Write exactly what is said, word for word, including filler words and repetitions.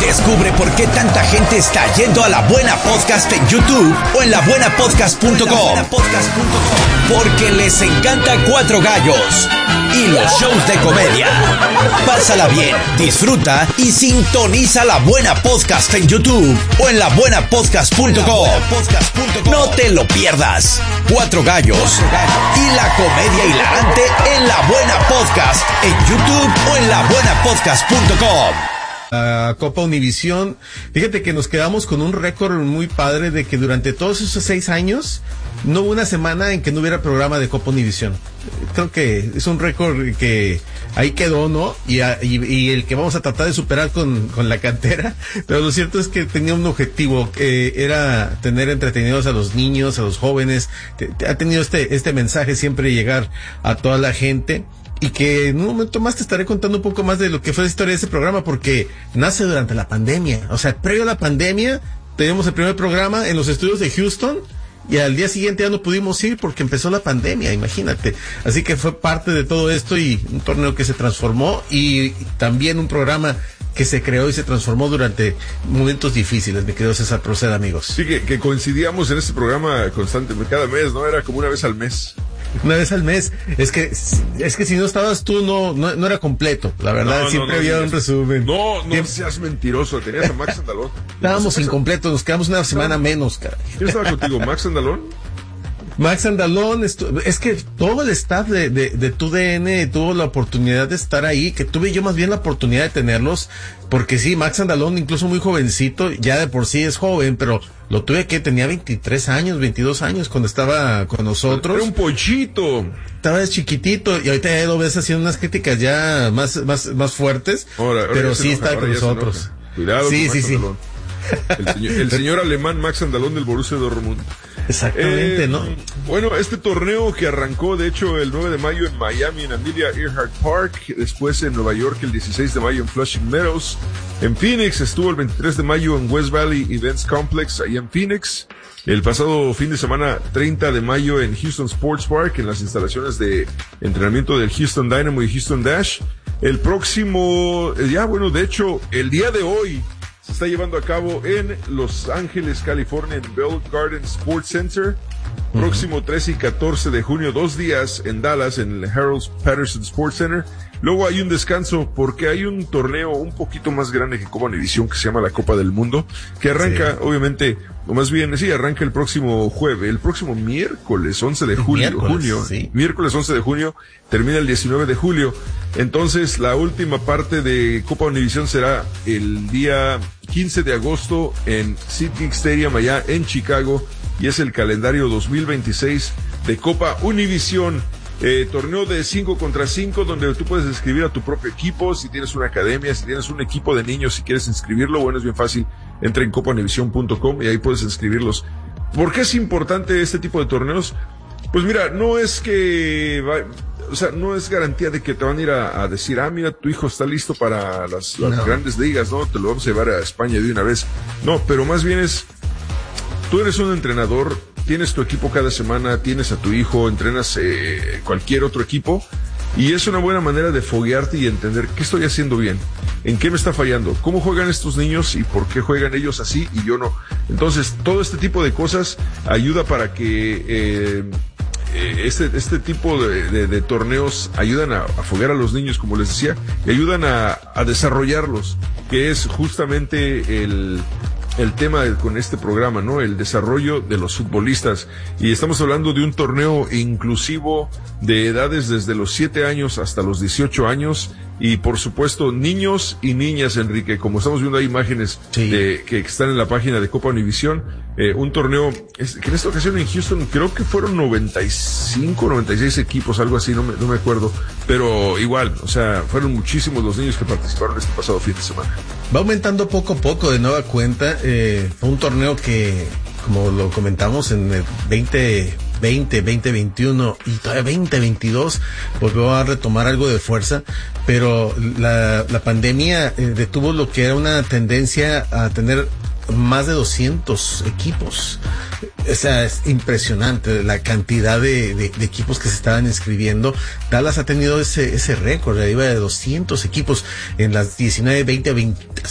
Descubre por qué tanta gente está yendo a La Buena Podcast en YouTube o en la buena podcast punto com. Porque les encanta Cuatro Gallos y los shows de comedia. Pásala bien, disfruta y sintoniza La Buena Podcast en YouTube o en la buena podcast punto com. No te lo pierdas. Cuatro Gallos y la comedia hilarante en La Buena Podcast en YouTube o en la buena podcast punto com. Uh, Copa Univisión, fíjate que nos quedamos con un récord muy padre de que durante todos esos seis años no hubo una semana en que no hubiera programa de Copa Univisión. Creo que es un récord que ahí quedó, ¿no? Y, y, y el que vamos a tratar de superar con, con la cantera, pero lo cierto es que tenía un objetivo, que era tener entretenidos a los niños, a los jóvenes. Te, te, ha tenido este, este mensaje siempre llegar a toda la gente. Y que en un momento más te estaré contando un poco más de lo que fue la historia de ese programa, porque nace durante la pandemia. O sea, previo a la pandemia, teníamos el primer programa en los estudios de Houston, y al día siguiente ya no pudimos ir porque empezó la pandemia, imagínate. Así que fue parte de todo esto y un torneo que se transformó, y también un programa que se creó y se transformó durante momentos difíciles, mi querido César. Proceda, amigos. Sí, que, que coincidíamos en este programa constantemente, cada mes, ¿no? Era como una vez al mes. Una vez al mes. Es que es que si no estabas tú, no no, no era completo, la verdad. No, siempre no, no, había no, un resumen. No, no seas mentiroso. Tenías a Max Andalón. Estábamos incompletos, nos quedamos una semana menos, cara. ¿Quién estaba contigo? ¿Max Andalón? Max Andalón, estu- es que todo el staff de, de, de Tu D N tuvo la oportunidad de estar ahí, que tuve yo más bien la oportunidad de tenerlos, porque sí, Max Andalón, incluso muy jovencito, ya de por sí es joven, pero lo tuve que tenía veintitrés años, veintidós años cuando estaba con nosotros. Era un pollito. Estaba chiquitito, y ahorita ya lo ves haciendo unas críticas ya más, más, más fuertes, ahora, ahora pero sí enoja, está con nosotros. Cuidado sí, con sí, Max sí. Andalón. El señor, el señor alemán Max Andalón del Borussia Dortmund. Exactamente, eh, ¿no? Bueno, este torneo que arrancó, de hecho, el nueve de mayo en Miami, en Amelia Earhart Park, después en Nueva York el dieciséis de mayo en Flushing Meadows, en Phoenix estuvo el veintitrés de mayo en West Valley Events Complex, ahí en Phoenix, el pasado fin de semana treinta de mayo en Houston Sports Park, en las instalaciones de entrenamiento del Houston Dynamo y Houston Dash, el próximo, ya bueno, de hecho, el día de hoy, se está llevando a cabo en Los Ángeles, California, en Bell Garden Sports Center. Uh-huh. Próximo trece y catorce de junio, dos días en Dallas, en el Harold Patterson Sports Center. Luego hay un descanso porque hay un torneo un poquito más grande que Copa Univisión que se llama la Copa del Mundo, que arranca, sí. obviamente, o más bien, sí, arranca el próximo jueves, el próximo miércoles once de julio, junio, sí. miércoles once de junio, termina el diecinueve de julio. Entonces, la última parte de Copa Univisión será el día quince de agosto en SeatGeek Stadium allá en Chicago, y es el calendario dos mil veintiséis de Copa Univisión. Eh, torneo de cinco contra cinco, donde tú puedes inscribir a tu propio equipo, si tienes una academia, si tienes un equipo de niños, si quieres inscribirlo, bueno, es bien fácil, entra en copa univision punto com y ahí puedes inscribirlos. ¿Por qué es importante este tipo de torneos? Pues mira, no es que, va, o sea, no es garantía de que te van a ir a, a decir, ah, mira, tu hijo está listo para las, las no. grandes ligas, ¿no? Te lo vamos a llevar a España de una vez. No, pero más bien es, tú eres un entrenador, tienes tu equipo cada semana, tienes a tu hijo, entrenas eh, cualquier otro equipo, y es una buena manera de foguearte y entender qué estoy haciendo bien, en qué me está fallando, cómo juegan estos niños y por qué juegan ellos así y yo no. Entonces, todo este tipo de cosas ayuda para que eh, este, este tipo de, de, de torneos ayudan a, a foguear a los niños, como les decía, y ayudan a, a desarrollarlos, que es justamente el... el tema con este programa, ¿no? El desarrollo de los futbolistas. Y estamos hablando de un torneo inclusivo de edades desde los siete años hasta los dieciocho años. Y por supuesto, niños y niñas, Enrique, como estamos viendo ahí imágenes sí. de, que están en la página de Copa Univisión, eh, un torneo es, que en esta ocasión en Houston creo que fueron noventa y cinco, noventa y seis equipos, algo así, no me, no me acuerdo, pero igual, o sea, fueron muchísimos los niños que participaron este pasado fin de semana. Va aumentando poco a poco de nueva cuenta, eh, fue un torneo que, como lo comentamos en el veinte veinte, veinte veintiuno y todavía veinte veintidós volvió a retomar algo de fuerza, pero la, la pandemia eh, detuvo lo que era una tendencia a tener más de doscientos equipos. O sea, es impresionante la cantidad de, de, de equipos que se estaban inscribiendo. Dallas ha tenido ese ese récord, arriba de doscientos equipos en las diecinueve, veinte, veinte,